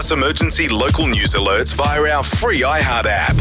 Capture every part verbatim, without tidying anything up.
Emergency local news alerts via our free iHeart app.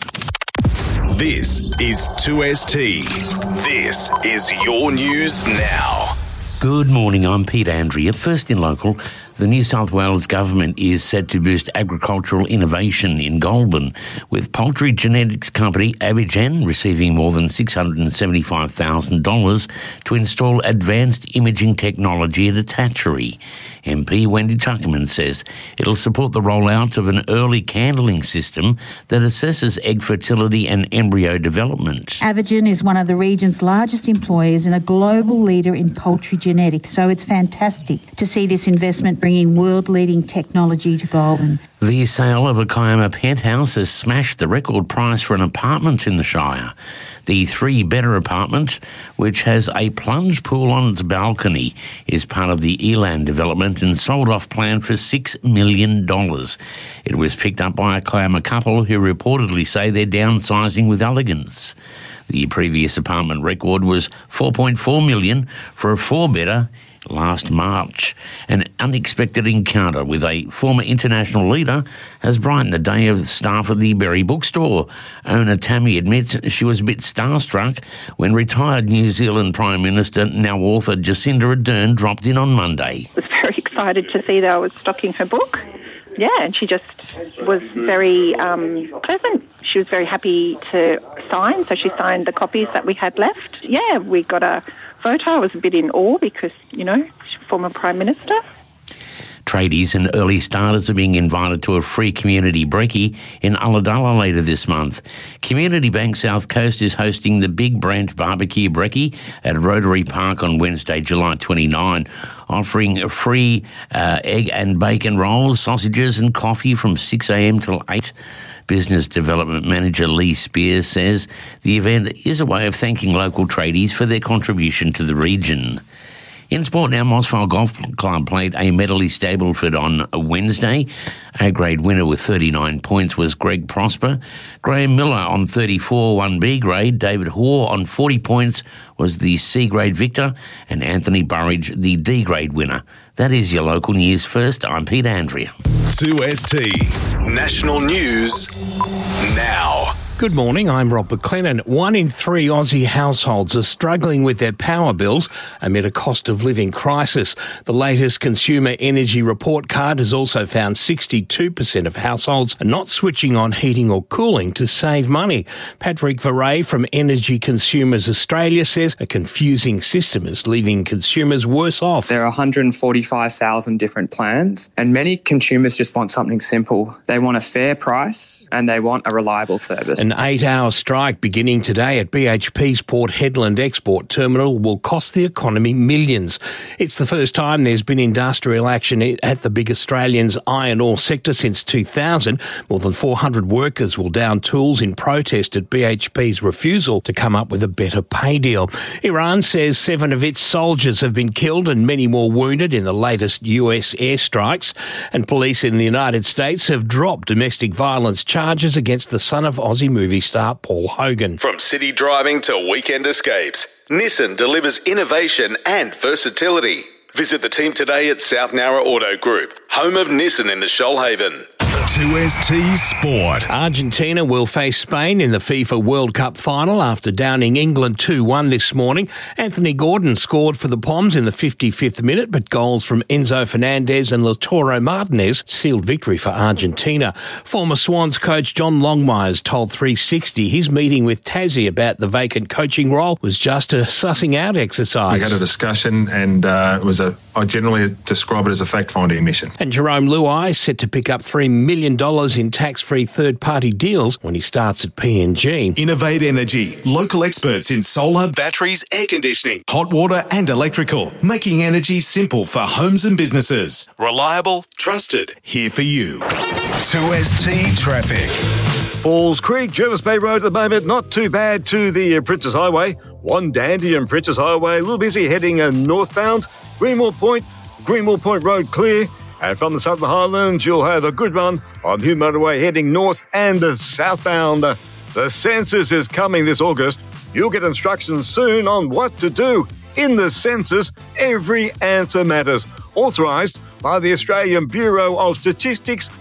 This is two S T. This is your news now. Good morning, I'm Pete Andrea. First in local, the New South Wales government is set to boost agricultural innovation in Goulburn, with poultry genetics company Avigen receiving more than six hundred seventy-five thousand dollars to install advanced imaging technology at its hatchery. M P Wendy Tuckerman says it'll support the rollout of an early candling system that assesses egg fertility and embryo development. Avigen is one of the region's largest employers and a global leader in poultry genetics, so it's fantastic to see this investment bringing world-leading technology to Goulburn. The sale of a Kiama penthouse has smashed the record price for an apartment in the Shire. The three-bedder apartment, which has a plunge pool on its balcony, is part of the Elan development and sold off plan for six million dollars. It was picked up by a Kiama couple who reportedly say they're downsizing with elegance. The previous apartment record was four point four million dollars for a four-bedder last March. An unexpected encounter with a former international leader has brightened the day of the staff at the Berry Bookstore. Owner Tammy admits she was a bit starstruck when retired New Zealand Prime Minister, now author Jacinda Ardern, dropped in on Monday. I was very excited to see that I was stocking her book. Yeah, and she just was very um, pleasant. She was very happy to sign, so she signed the copies that we had left. Yeah, we got a photo. I was a bit in awe because, you know, former Prime Minister. Tradies and early starters are being invited to a free community brekkie in Ulladulla later this month. Community Bank South Coast is hosting the Big Branch Barbecue Brekkie at Rotary Park on Wednesday, July twenty-ninth, offering free uh, egg and bacon rolls, sausages and coffee from six a.m. till eight. Business Development Manager Lee Spears says the event is a way of thanking local tradies for their contribution to the region. In sport now, Mossvale Golf Club played a medley Stableford on Wednesday. A-grade winner with thirty-nine points was Greg Prosper. Graham Miller on thirty-four won B-grade. David Hoare on forty points was the C-grade victor. And Anthony Burridge the D-grade winner. That is your local news. First, I'm Pete Andrea. two S T National News now. Good morning, I'm Rob McLennan. One in three Aussie households are struggling with their power bills amid a cost of living crisis. The latest Consumer Energy Report Card has also found sixty-two percent of households are not switching on heating or cooling to save money. Patrick Varay from Energy Consumers Australia says a confusing system is leaving consumers worse off. There are one hundred forty-five thousand different plans, and many consumers just want something simple. They want a fair price and they want a reliable service. An eight-hour strike beginning today at B H P's Port Hedland Export Terminal will cost the economy millions. It's the first time there's been industrial action at the big Australian's iron ore sector since two thousand. More than four hundred workers will down tools in protest at B H P's refusal to come up with a better pay deal. Iran says seven of its soldiers have been killed and many more wounded in the latest U S airstrikes. And police in the United States have dropped domestic violence charges against the son of Aussie movie star Paul Hogan. From city driving to weekend escapes, Nissan delivers innovation and versatility. Visit the team today at South Nowra Auto Group, home of Nissan in the Shoalhaven. two S T Sport. Argentina will face Spain in the FIFA World Cup final after downing England two one this morning. Anthony Gordon scored for the Poms in the fifty-fifth minute, but goals from Enzo Fernandez and Lautaro Martinez sealed victory for Argentina. Former Swans coach John Longmires told three sixty his meeting with Tassie about the vacant coaching role was just a sussing out exercise. We had a discussion and uh, it was a, I generally describe it as a fact-finding mission. And Jerome Luai is set to pick up three million dollars in tax-free third-party deals when he starts at P N G. Innovate Energy, local experts in solar, batteries, air conditioning, hot water and electrical, making energy simple for homes and businesses. Reliable, trusted, here for you. two S T Traffic. Falls Creek, Jervis Bay Road at the moment, not too bad to the uh, Princess Highway. One Dandy and Princess Highway, a little busy heading uh, northbound. Greenmore Point, Greenmore Point Road clear. And from the Southern Highlands, you'll have a good run on Hume Motorway heading north and uh, southbound. The census is coming this August. You'll get instructions soon on what to do. In the census, every answer matters. Authorised by the Australian Bureau of Statistics